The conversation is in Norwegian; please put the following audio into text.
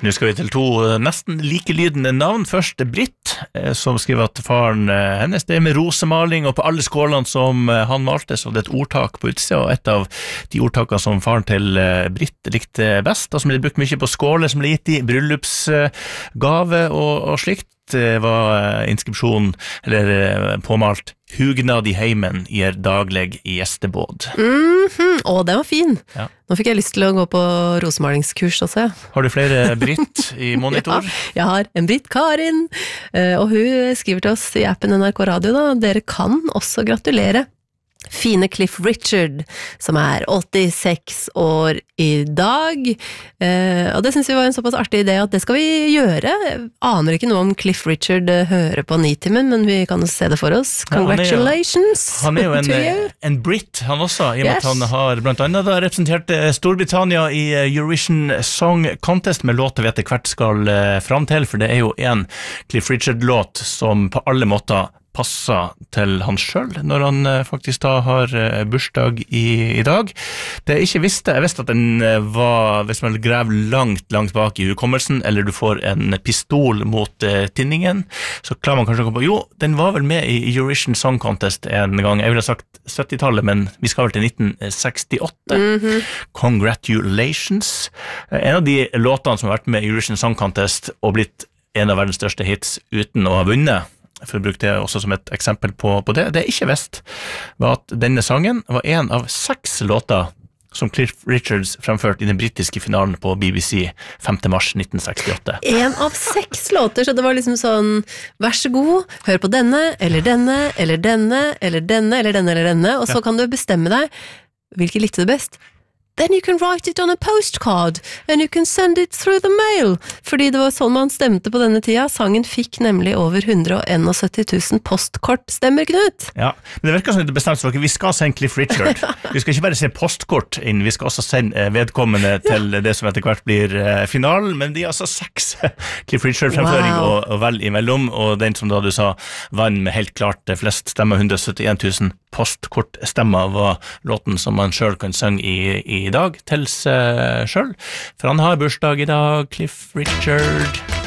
Nå skal vi til to nesten likelydende navn. Først Britt, som skriver at faren hennes det med rosemaling, og på alle skålene som han malte, så det et ordtak på utsida, og et av de ordtakene som faren til Britt likte best, og som ble brukt mye på skåler som ble gitt i bryllupsgave og slikt, var inskripsjonen, eller påmalt, hugnad i heimen gir daglig gjestebåd. Å, den var fin. Ja. Nå fikk jeg lyst til å gå på rosemalingskurs også. Har du flere Britt i monitor? Ja, jeg har en Britt Karin, og hun skriver til oss i appen NRK Radio da, dere kan også gratulere fine Cliff Richard, som 86 år i dag, og det synes vi var en såpass artig idé at det skal vi gjøre. Aner ikke noe om Cliff Richard hører på Nitimen, men vi kan jo se det for oss. Congratulations! Han er jo en Brit, han også, i og med at han har blant annet da representert Storbritannia i Eurovision Song Contest, med låter vi etter hvert skal fram til, for det er jo en Cliff Richard-låt som på alle måter passer til han selv, når han faktisk da har bursdag i dag. Det jeg ikke visste, jeg visste at den var, hvis man graver langt bak i hukommelsen, eller du får en pistol mot tinningen, så klarer man kanskje å komme på, jo, den var vel med i Eurovision Song Contest en gang, jeg ville ha sagt 70-tallet, men vi skal vel til 1968. Congratulations. En av de låtene som har vært med i Eurovision Song Contest, og blitt en av verdens største hits uten å ha vunnet, for å bruke det også som et eksempel på det. Det jeg ikke visste var at denne sangen var en av 6 låter som Cliff Richards fremførte i den britiske finalen på BBC 5. mars 1968. En av 6 låter, så det var liksom sånn, vær så god, hør på denne, eller denne, eller denne, eller denne, eller denne, eller denne, og så kan du bestemme deg, hvilke likte du best? Then you can write it on a postcard, and you can send it through the mail. Fordi det var sånn man stemte på denne tida. Sangen fikk nemlig over 171 000 postkort. Stemmer, Knut? Ja, men det virker som det bestemte for at vi skal sende Cliff Richard. Vi skal ikke bare se postkort inn, vi skal også sende vedkommende til det som etter hvert blir finalen, men de altså 6 Cliff Richard-fremføring og vel imellom, og den som da du sa vann med helt klart flest stemmer, 171 000 postkortstemmer, var låten som man selv kan synge i dag til seg selv, for han har bursdag i dag, Cliff Richard.